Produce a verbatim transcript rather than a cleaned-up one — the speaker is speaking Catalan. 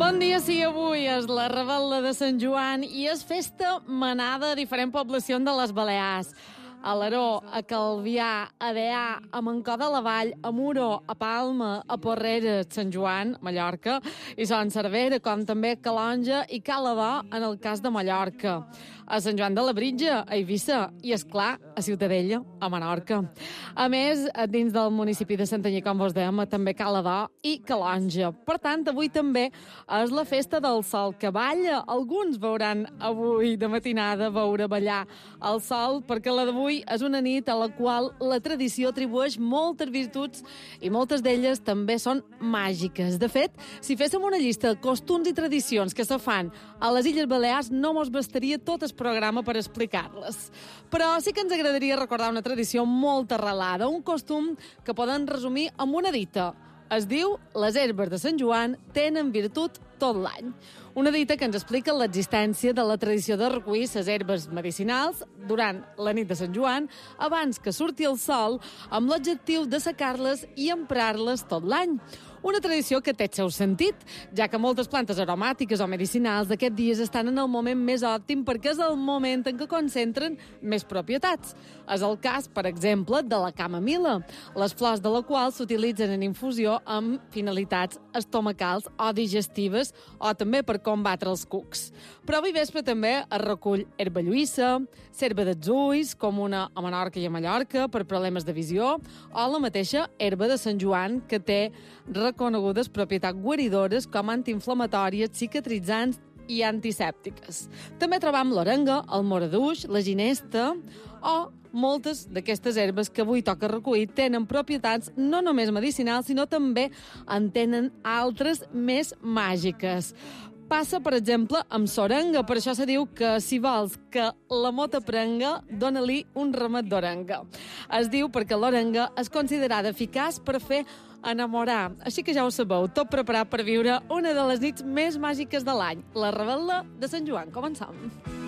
Bon dia, sí, avui és la Revetlla de Sant Joan i és festa manada a diferents poblacions de les Balears. A Alaró, a Calvià, a Deià, a Mancó de la Vall, a Muro, a Palma, a Porreres, Sant Joan, Mallorca, i Son Cervera, com també Calonge i Càlava, en el cas de Mallorca. A Sant Joan de la Britja, a Eivissa, i, és clar a Ciutadella, a Menorca. A més, dins del municipi de Santanyí, com vos dèiem, també Càlava i Calonge. Per tant, avui també és la festa del sol que balla. Alguns veuran avui de matinada veure ballar el sol, perquè la d'avui és una nit a la qual la tradició atribueix moltes virtuts i moltes d'elles també són màgiques. De fet, si féssim una llista de costums i tradicions que se fan a les Illes Balears, no mos bastaria tot el programa per explicar-les. Però sí que ens agradaria recordar una tradició molt arrelada, un costum que poden resumir amb una dita. Es diu «Les herbes de Sant Joan tenen virtut tot l'any». Una dita que ens explica l'existència de la tradició de recollir les herbes medicinals durant la nit de Sant Joan, abans que surti el sol, amb l'objectiu de secar-les i emprar-les tot l'any. Una tradició que té el seu sentit, ja que moltes plantes aromàtiques o medicinals d'aquests dies estan en el moment més òptim perquè és el moment en què concentren més propietats. És el cas, per exemple, de la camamila, les flors de la qual s'utilitzen en infusió amb finalitats estomacals o digestives o també per combatre els cucs. Però avui vespre també es recull herba lluïssa, cerva dels ulls, comuna a Menorca i a Mallorca per problemes de visió, o la mateixa herba de Sant Joan, que té reconegudes propietats guaridores com antiinflamatòries, cicatritzants i antisèptiques. També trobam l'orenga, el moraduix, la ginesta o moltes d'aquestes herbes que avui toca recollir tenen propietats no només medicinals, sinó també en tenen altres més màgiques. Passa, per exemple, amb l'orenga. Per això se diu que si vols que la mota prenga, dona-li un remet d'orenga. Es diu perquè l'orenga és considerada eficaç per fer enamorar. Així que ja ho sabeu, tot preparat per viure una de les nits més màgiques de l'any, la Revetlla de Sant Joan. Comencem.